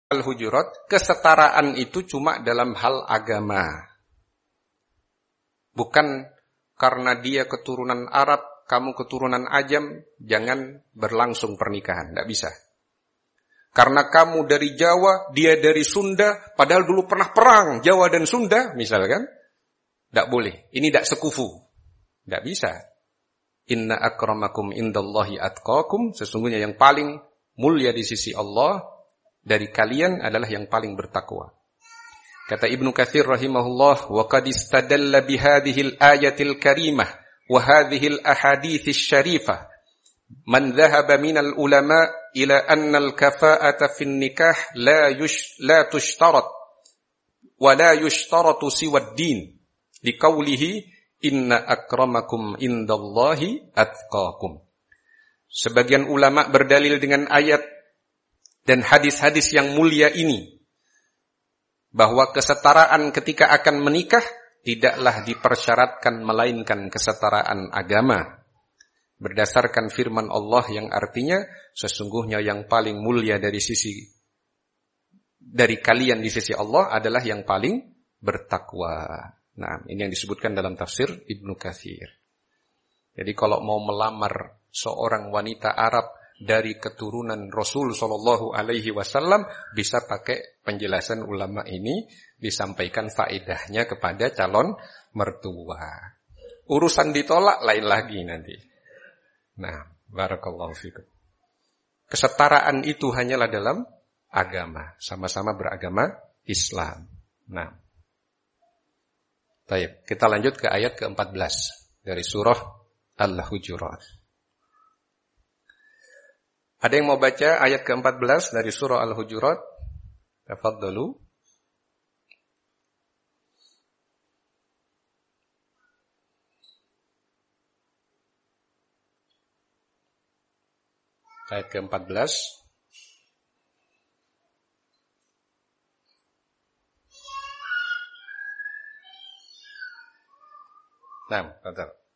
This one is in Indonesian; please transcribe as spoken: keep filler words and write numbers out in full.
Al-Hujurat, kesetaraan itu cuma dalam hal agama. Bukan karena dia keturunan Arab, kamu keturunan Ajam, jangan berlangsung pernikahan. Tidak bisa. Karena kamu dari Jawa, dia dari Sunda, padahal dulu pernah perang Jawa dan Sunda, misalkan. Tidak boleh. Ini tidak sekufu. Tidak bisa. Inna akramakum indallahi atqakum. Sesungguhnya yang paling mulia di sisi Allah dari kalian adalah yang paling bertakwa. Kata Ibnu Katsir rahimahullah, wa qad istadalla bihadhihi al-ayatil karimah wa hadhihi al-ahadits asy-syarifah man dhahaba minal ulama ila anna al-kafa'ata fi an-nikah la yush la tushtarat wa la yushtaratu siwa ad-din liqaulihi inna akramakum indallahi atqakum. Sebagian ulama berdalil dengan ayat dan hadis-hadis yang mulia ini bahwa kesetaraan ketika akan menikah tidaklah dipersyaratkan melainkan kesetaraan agama. Berdasarkan firman Allah yang artinya sesungguhnya yang paling mulia dari sisi dari kalian di sisi Allah adalah yang paling bertakwa. Nah, ini yang disebutkan dalam tafsir Ibnu Katsir. Jadi kalau mau melamar seorang wanita Arab dari keturunan Rasul Shallallahu Alaihi Wasallam bisa pakai penjelasan ulama ini, disampaikan faedahnya kepada calon mertua. Urusan ditolak lain lagi nanti. Nah, barakallahu fikum. Kesetaraan itu hanyalah dalam agama, sama-sama beragama Islam. Nah, baik, kita lanjut ke ayat keempat belas dari surah Al-Hujurat. Ada yang mau baca ayat keempat belas dari surah Al-Hujurat? Tafadhalu. Ayat keempat belas. Nah, betul.